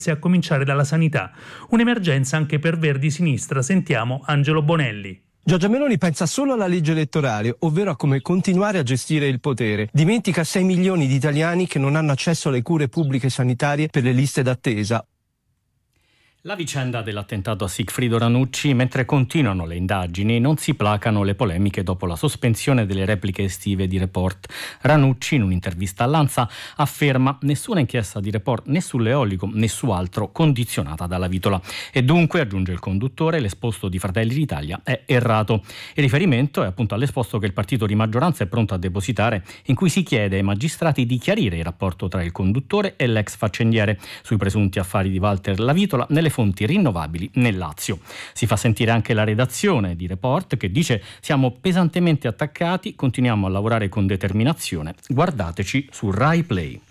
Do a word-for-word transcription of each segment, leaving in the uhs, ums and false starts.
a cominciare dalla sanità. Un'emergenza anche per Verdi Sinistra. Sentiamo Angelo Bonelli. Giorgia Meloni pensa solo alla legge elettorale, ovvero a come continuare a gestire il potere. Dimentica sei milioni di italiani che non hanno accesso alle cure pubbliche sanitarie per le liste d'attesa. La vicenda dell'attentato a Sigfrido Ranucci, mentre continuano le indagini, non si placano le polemiche dopo la sospensione delle repliche estive di Report. Ranucci, in un'intervista all'Ansa, afferma: nessuna inchiesta di Report né sull'eolico né su altro condizionata dalla Vitola. E dunque, aggiunge il conduttore, l'esposto di Fratelli d'Italia è errato. Il riferimento è appunto all'esposto che il partito di maggioranza è pronto a depositare, in cui si chiede ai magistrati di chiarire il rapporto tra il conduttore e l'ex faccendiere sui presunti affari di Walter La Vitola nelle fonti rinnovabili nel Lazio. Si fa sentire anche la redazione di Report che dice: siamo pesantemente attaccati, continuiamo a lavorare con determinazione, guardateci su Rai Play.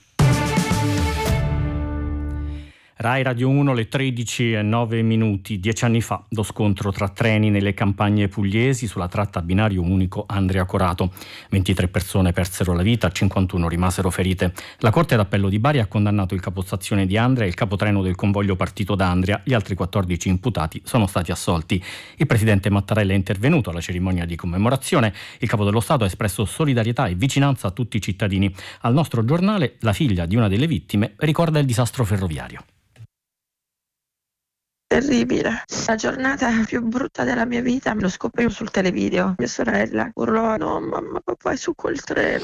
Rai Radio uno, le tredici e nove minuti. Dieci anni fa, lo scontro tra treni nelle campagne pugliesi sulla tratta a binario unico Andria-Corato. ventitré persone persero la vita, cinquantuno rimasero ferite. La Corte d'Appello di Bari ha condannato il capostazione di Andria e il capotreno del convoglio partito da Andria. Gli altri quattordici imputati sono stati assolti. Il presidente Mattarella è intervenuto alla cerimonia di commemorazione. Il capo dello Stato ha espresso solidarietà e vicinanza a tutti i cittadini. Al nostro giornale, la figlia di una delle vittime ricorda il disastro ferroviario. Terribile, la giornata più brutta della mia vita me lo scoprì sul televideo. Mia sorella urlò: no mamma, papà è su quel treno.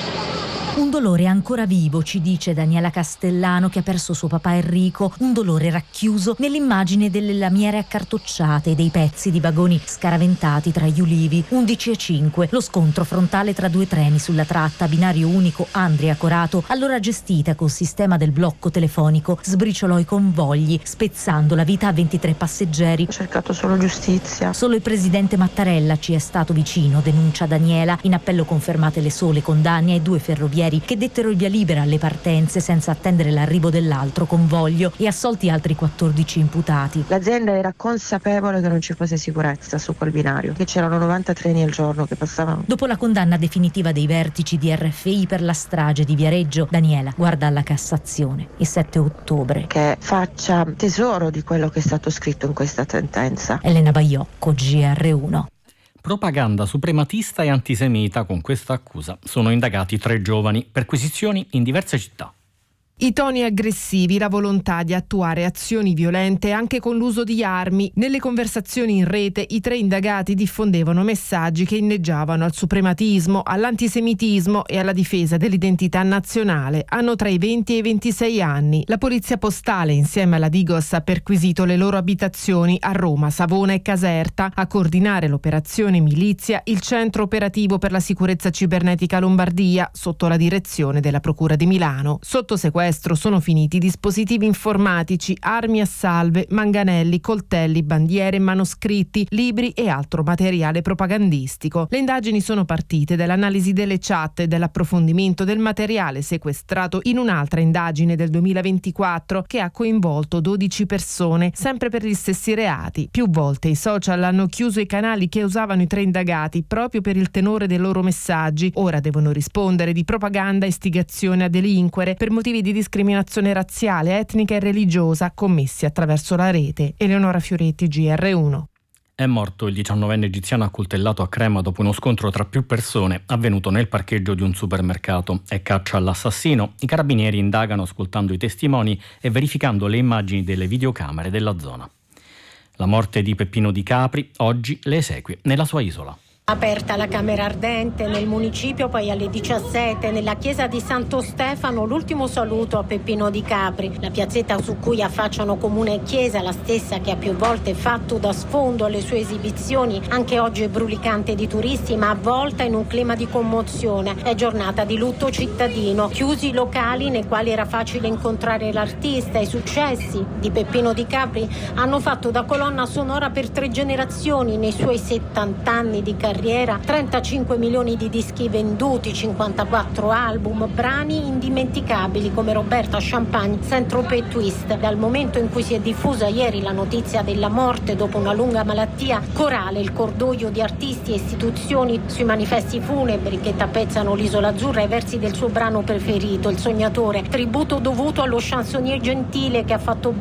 Un dolore ancora vivo, ci dice Daniela Castellano, che ha perso suo papà Enrico, un dolore racchiuso nell'immagine delle lamiere accartocciate e dei pezzi di vagoni scaraventati tra gli ulivi. undici e cinque, lo scontro frontale tra due treni sulla tratta binario unico Andria-Corato, allora gestita col sistema del blocco telefonico, sbriciolò i convogli, spezzando la vita a ventitré passeggeri. Ho cercato solo giustizia. Solo il presidente Mattarella ci è stato vicino, denuncia Daniela. In appello confermate le sole condanne ai due ferrovieri che dettero il via libera alle partenze senza attendere l'arrivo dell'altro convoglio, e assolti altri quattordici imputati. L'azienda era consapevole che non ci fosse sicurezza su quel binario, che c'erano novanta treni al giorno che passavano. Dopo la condanna definitiva dei vertici di R F I per la strage di Viareggio, Daniela guarda alla Cassazione il sette ottobre. Che faccia tesoro di quello che è stato scritto in questa sentenza. Elena Baiocco, G R uno. Propaganda suprematista e antisemita, con questa accusa sono indagati tre giovani, perquisizioni in diverse città. I toni aggressivi, la volontà di attuare azioni violente anche con l'uso di armi. Nelle conversazioni in rete i tre indagati diffondevano messaggi che inneggiavano al suprematismo, all'antisemitismo e alla difesa dell'identità nazionale. Hanno tra i venti e i ventisei anni. La polizia postale insieme alla Digos ha perquisito le loro abitazioni a Roma, Savona e Caserta. A coordinare l'operazione milizia il Centro Operativo per la Sicurezza Cibernetica Lombardia, sotto la direzione della Procura di Milano. Sotto sequestro sono finiti dispositivi informatici, armi a salve, manganelli, coltelli, bandiere, manoscritti, libri e altro materiale propagandistico. Le indagini sono partite dall'analisi delle chat e dall'approfondimento del materiale sequestrato in un'altra indagine del duemilaventiquattro che ha coinvolto dodici persone, sempre per gli stessi reati. Più volte i social hanno chiuso i canali che usavano i tre indagati proprio per il tenore dei loro messaggi. Ora devono rispondere di propaganda e istigazione a delinquere per motivi di discriminazione razziale, etnica e religiosa commessi attraverso la rete. Eleonora Fioretti, G R uno. È morto il diciannovenne egiziano accoltellato a Crema dopo uno scontro tra più persone avvenuto nel parcheggio di un supermercato. È caccia all'assassino. I carabinieri indagano ascoltando i testimoni e verificando le immagini delle videocamere della zona. La morte di Peppino Di Capri, oggi le esequie nella sua isola. Aperta la Camera Ardente nel municipio, poi alle diciassette nella chiesa di Santo Stefano l'ultimo saluto a Peppino Di Capri. La piazzetta su cui affacciano comune e chiesa, la stessa che ha più volte fatto da sfondo alle sue esibizioni, anche oggi è brulicante di turisti ma avvolta in un clima di commozione. È giornata di lutto cittadino, chiusi i locali nei quali era facile incontrare l'artista. I successi di Peppino Di Capri hanno fatto da colonna sonora per tre generazioni nei suoi settanta anni di carriera. trentacinque milioni di dischi venduti, cinquantaquattro album, brani indimenticabili come Roberta Champagne, Saint-Tropez Twist. Dal momento in cui si è diffusa ieri la notizia della morte dopo una lunga malattia, corale il cordoglio di artisti e istituzioni sui manifesti funebri che tappezzano l'Isola Azzurra ai versi del suo brano preferito, Il Sognatore, tributo dovuto allo chansonnier gentile che ha fatto